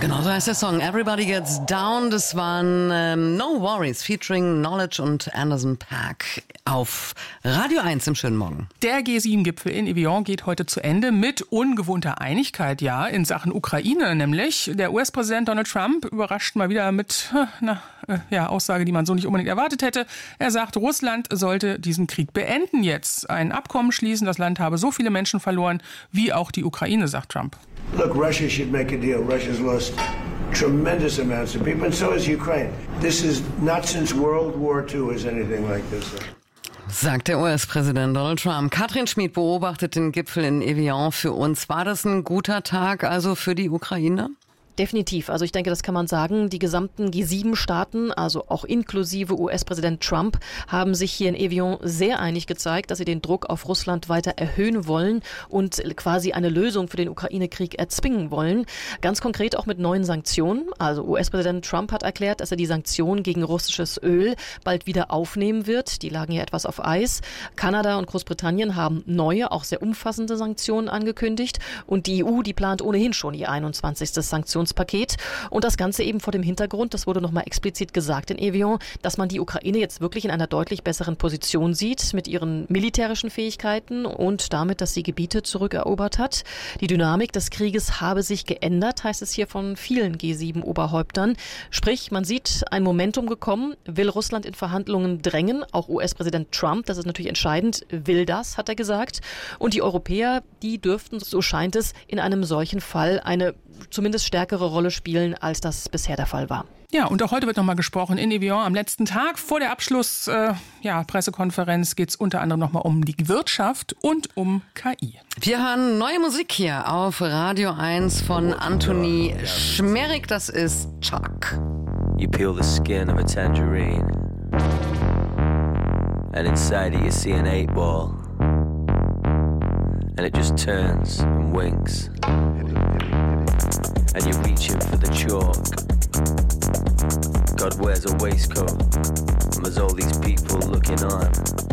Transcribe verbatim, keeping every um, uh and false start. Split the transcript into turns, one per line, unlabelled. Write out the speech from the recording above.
Genau, so heißt der Song Everybody Gets Down. Das waren ähm, No Worries featuring Knowledge und Anderson .Paak auf Radio eins im schönen Morgen.
Der G sieben Gipfel in Evian geht heute zu Ende mit ungewohnter Einigkeit, ja, in Sachen Ukraine nämlich. Der U S-Präsident Donald Trump überrascht mal wieder mit einer äh, ja, Aussage, die man so nicht unbedingt erwartet hätte. Er sagt, Russland sollte diesen Krieg beenden jetzt, ein Abkommen schließen. Das Land habe so viele Menschen verloren, wie auch die Ukraine, sagt Trump.
Look, Russia should make a deal. Russia's lost tremendous amounts of people, and so has Ukraine. This is not since World War Two is anything like this.
Sagt der U S-Präsident Donald Trump. Katrin Schmid beobachtet den Gipfel in Evian für uns. War das ein guter Tag also für die Ukraine?
Definitiv. Also ich denke, das kann man sagen. Die gesamten G sieben Staaten, also auch inklusive U S-Präsident Trump, haben sich hier in Evian sehr einig gezeigt, dass sie den Druck auf Russland weiter erhöhen wollen und quasi eine Lösung für den Ukraine-Krieg erzwingen wollen. Ganz konkret auch mit neuen Sanktionen. Also U S-Präsident Trump hat erklärt, dass er die Sanktionen gegen russisches Öl bald wieder aufnehmen wird. Die lagen ja etwas auf Eis. Kanada und Großbritannien haben neue, auch sehr umfassende Sanktionen angekündigt. Und die E U, die plant ohnehin schon ihr einundzwanzigstes Sanktionspaket. Und das Ganze eben vor dem Hintergrund, das wurde nochmal explizit gesagt in Evian, dass man die Ukraine jetzt wirklich in einer deutlich besseren Position sieht mit ihren militärischen Fähigkeiten und damit, dass sie Gebiete zurückerobert hat. Die Dynamik des Krieges habe sich geändert, heißt es hier von vielen G sieben Oberhäuptern. Sprich, man sieht ein Momentum gekommen, will Russland in Verhandlungen drängen, auch U S-Präsident Trump, das ist natürlich entscheidend, will das, hat er gesagt. Und die Europäer, die dürften, so scheint es, in einem solchen Fall eine zumindest stärkere Rolle spielen, als das bisher der Fall war.
Ja, und auch heute wird nochmal gesprochen in Evian. Am letzten Tag vor der Abschluss, äh, ja, Pressekonferenz geht es unter anderem nochmal um die Wirtschaft und um K I.
Wir hören neue Musik hier auf Radio eins von Anthony Schmerig. Das ist Chuck.
You peel the skin of a tangerine and inside it you see an eight ball and it just turns and winks and you're reaching for the chalk. God wears a waistcoat and there's all these people looking on.